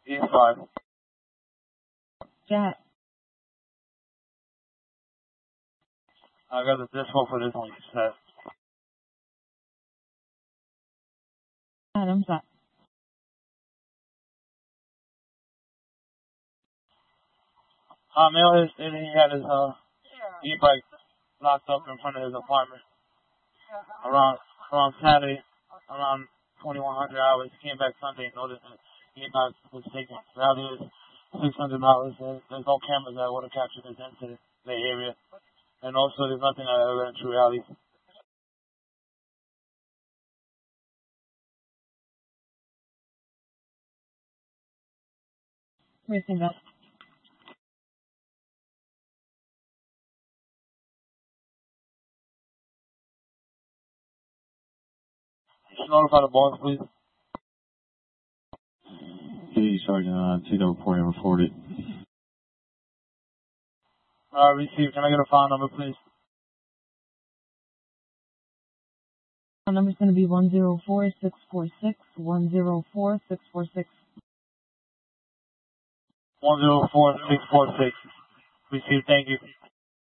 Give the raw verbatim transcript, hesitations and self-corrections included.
E five. Jack. I got the disco for this one, you said. Adams up. Uh, mail is, and he had his, uh, e-bike locked up in front of his apartment. Around, around Saturday, around twenty-one hundred hours. He came back Sunday, noticed that the e-bike was taken. Value is six hundred dollars. There's, there's no cameras that would have captured this incident in the area. And also, there's nothing that ever in True Alley. Receive that. Just notify the boss, please. Hey, Sergeant, uh, see the report and report it. Uh, receive. Can I get a file number, please? File number's going to be one zero four six four six, one zero four six four six. one zero four six four six. Receive. Thank you.